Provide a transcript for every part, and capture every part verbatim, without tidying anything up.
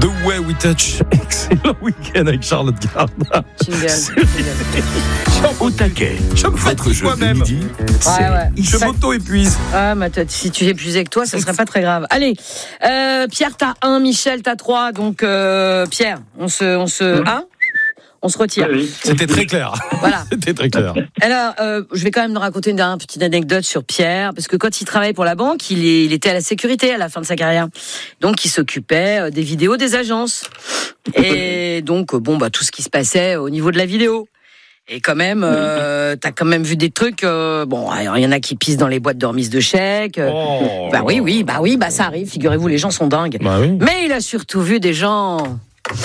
The Way We Touch. Excellent week-end avec Charlotte Gardin. Au taquet. Je me Votre fatigue jeu moi-même. de midi, c'est Ouais, ouais. Je m'auto-épuise. Ah, mais toi, si tu épuisais avec toi, ça serait pas très grave. Allez, euh, Pierre, t'as un, Michel, t'as trois. Donc, euh, Pierre, on se, on se, Mmh. hein on se retire. Oui. C'était très clair. Voilà. C'était très clair. Alors, euh, je vais quand même raconter une dernière petite anecdote sur Pierre, parce que quand il travaillait pour la banque, il, est, il était à la sécurité à la fin de sa carrière. Donc, il s'occupait des vidéos des agences. Et donc, bon, bah, tout ce qui se passait au niveau de la vidéo. Et quand même, euh, t'as quand même vu des trucs. Euh, bon, il y en a qui pissent dans les boîtes de remise de chèques. Euh, Oh. Bah oui, oui, bah oui, bah ça arrive. Figurez-vous, les gens sont dingues. Bah oui. Mais il a surtout vu des gens.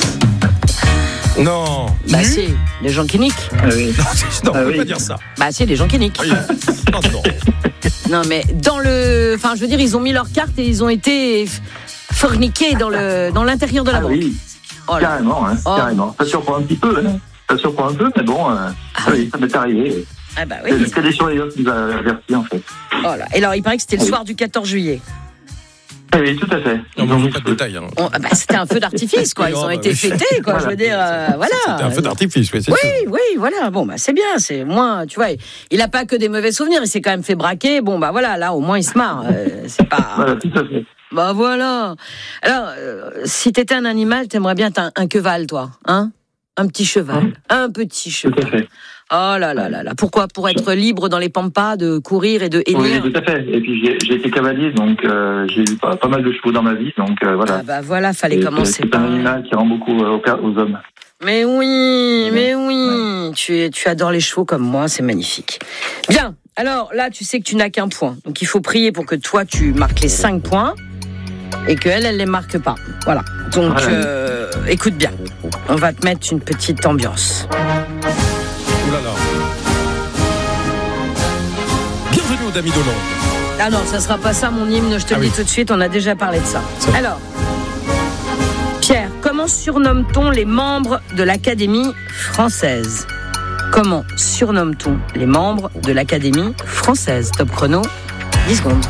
Non. Bah Nu si, des gens qui niquent. Ah oui. Non, c'est- non, Ah on peut oui. pas dire ça. Bah si, des gens qui niquent. Oui. Non, non. Non, mais dans le, enfin, je veux dire, ils ont mis leurs cartes et ils ont été f- forniqués dans le, dans l'intérieur de la Ah banque. oui, Oh là. carrément, hein, Oh. carrément. Ça surprend un petit peu, hein. Ça surprend un peu, mais bon, euh, Ah oui, ça m'est arrivé. Ah bah oui. C'est des surveillants qui nous a avertis, en fait. Oh là. Et alors, il paraît que c'était le soir du quatorze juillet. Ah oui, tout à fait. Non, Ils mais ont on veut mis pas de le feu. détails. Hein. On- ah bah, c'était un feu d'artifice, quoi. Ils Oui, ont oh, bah été oui. fêtés, quoi. Je veux dire, euh, voilà. C'était un feu d'artifice, oui, c'est Oui, sûr. oui, voilà. Bon, bah, c'est bien. C'est moins, tu vois, il a pas que des mauvais souvenirs. Il s'est quand même fait braquer. Bon, bah, voilà. Là, au moins, il se marre. Euh, c'est pas. Voilà, tout à fait. Bah, voilà. Alors, euh, si t'étais un animal, t'aimerais bien être un, un cheval, toi, hein? Un petit cheval. Un petit Tout cheval. à fait. Oh là là là là. Pourquoi? Pour être libre dans les pampas, de courir et de Oui, hennir. tout à fait. Et puis, j'ai j'ai été cavalier, donc euh, j'ai eu pas, pas mal de chevaux dans ma vie, donc euh, voilà. Ah bah voilà, fallait Et commencer C'est par. un animal qui rend beaucoup euh, aux, aux hommes. Mais oui, mais oui. Tu, es- tu adores les chevaux comme moi, c'est magnifique. Bien. Alors là, tu sais que tu n'as qu'un point. Donc il faut prier pour que toi, tu marques les cinq points et qu'elle, elle les marque pas. Voilà. Donc Voilà. euh, écoute bien. On va te mettre une petite ambiance. Ouh là là. Bienvenue aux Dames d'Hollande. Ah non, ça sera pas ça mon hymne, je te Ah le dis oui. tout de suite, on a déjà parlé de ça. Ça va. Alors, Pierre, comment surnomme-t-on les membres de l'Académie française? Comment surnomme-t-on les membres de l'Académie française? Top chrono, dix secondes.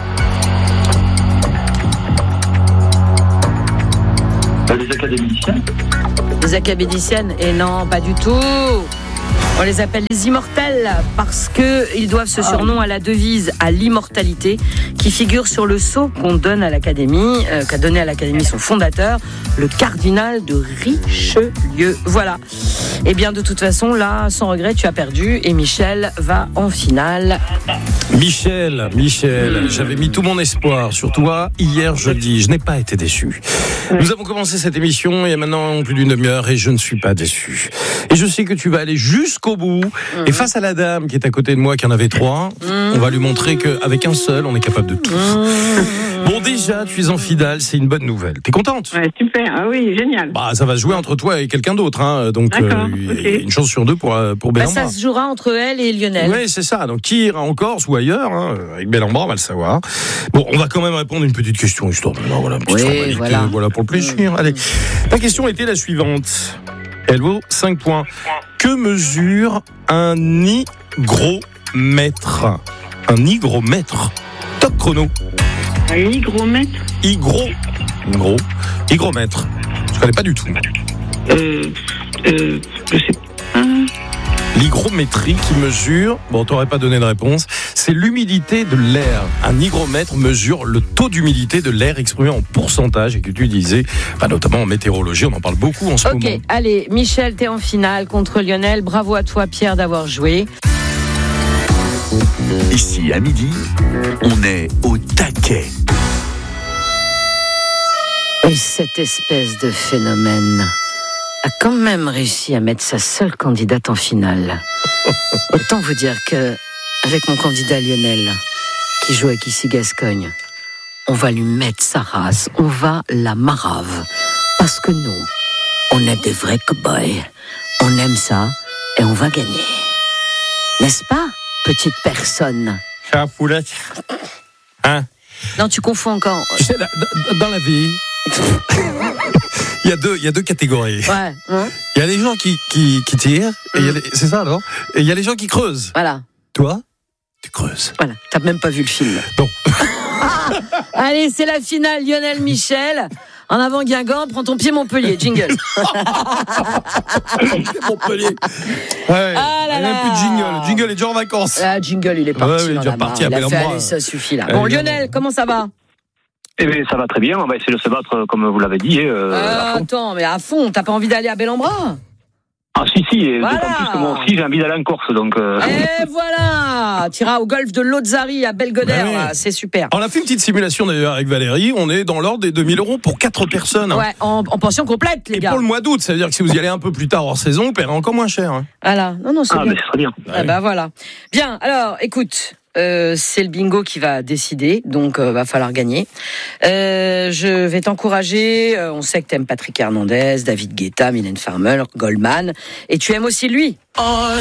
Euh, Les académiciens. Les académiciennes? Et non, pas du tout. On les appelle les immortels parce que ils doivent ce surnom à la devise à l'immortalité qui figure sur le sceau qu'on donne à l'Académie, euh, qu'a donné à l'Académie son fondateur, le cardinal de Richelieu. Voilà. Et bien de toute façon, là, sans regret, tu as perdu et Michel va en finale. Michel, Michel, j'avais mis tout mon espoir sur toi hier jeudi. Je n'ai pas été déçu. Nous avons commencé cette émission il y a maintenant plus d'une demi-heure et je ne suis pas déçu. Et je sais que tu vas aller jusqu'au bout. Et face à la dame qui est à côté de moi, qui en avait trois, on va lui montrer qu'avec un seul, on est capable de tout. Bon, déjà, tu es en finale, c'est une bonne nouvelle. T'es contente? Ouais, super, ah oui, génial. Bah, ça va se jouer entre toi et quelqu'un d'autre, hein. Donc, D'accord, euh, ok. une chance sur deux pour, euh, pour Bah, Bellambra. ça se jouera entre elle et Lionel. Oui, c'est ça. Donc, qui ira en Corse ou ailleurs, hein, avec Bellambra, on va le savoir. Bon, on va quand même répondre à une petite question, histoire de, non, voilà, une petite Oui, formalité, voilà. voilà, pour le plaisir. Allez. Ta question était la suivante. Elle vaut cinq points. Que mesure un hygromètre? Un hygromètre. Top chrono. Un hygromètre, Hygro. Gros. Hygromètre. Je connais pas du tout. euh, euh, je sais pas. L'hygrométrie qui mesure, bon, t'aurais pas donné de réponse, c'est l'humidité de l'air. Un hygromètre mesure le taux d'humidité de l'air exprimé en pourcentage et que tu disais, bah, notamment en météorologie, on en parle beaucoup en ce Ok, moment. allez, Michel, t'es en finale contre Lionel. Bravo à toi, Pierre, d'avoir joué. Ici, à midi, on est au taquet. Et cette espèce de phénomène a quand même réussi à mettre sa seule candidate en finale. Autant vous dire que, avec mon candidat Lionel, qui joue avec ici Gascogne, on va lui mettre sa race, on va la marave. Parce que nous, on est des vrais cow-boys. On aime ça et on va gagner. N'est-ce pas, petite personne? Ah, poulette. Hein? Non, tu confonds encore. Tu sais, dans- dans la vie, il y a deux, il y a deux catégories. Ouais, hein, Il y a les gens qui, qui, qui tirent, et il y a les- c'est ça alors? Et il y a les gens qui creusent. voilà. Toi, tu creuses. Voilà, t'as même pas vu le film. Non. Allez, c'est la finale, Lionel Michel. En avant Guingamp, prends ton pied Montpellier, jingle. Montpellier. Ouais, Ah là il n'y a là. plus de jingle. Jingle est déjà en vacances. Ah, jingle, il est parti. Ouais, oui, il est il en déjà a parti marre. à Il a fait, Bel-Ambra. allez, ça suffit là. Euh, Bon, évidemment. Lionel, comment ça va? Eh bien, ça va très bien. On va essayer de se battre, comme vous l'avez dit. Euh, Euh, à fond. Attends, mais à fond, t'as pas envie d'aller à Bel-Ambra? Ah, si, si. Et Voilà. d'autant plus que moi aussi, j'ai envie d'aller en Corse. Donc, euh... Et voilà, t'iras au golfe de Lozari à Belgodère, Ouais, oui. là, c'est super. On a fait une petite simulation d'ailleurs avec Valérie. On est dans l'ordre des deux mille euros pour quatre personnes. hein. Ouais, en, en pension complète, les Et gars. pour le mois d'août, ça veut dire que si vous y allez un peu plus tard hors saison, vous paierez encore moins cher. hein. Voilà, non, non, c'est ah, bien. ben, c'est très bien. Ah bah voilà. Bien, alors, écoute, euh, c'est le bingo qui va décider, donc euh, va falloir gagner. Euh, je vais t'encourager. euh, on sait que t'aimes Patrick Hernandez, David Guetta, Mylène Farmer, Goldman, et tu aimes aussi lui.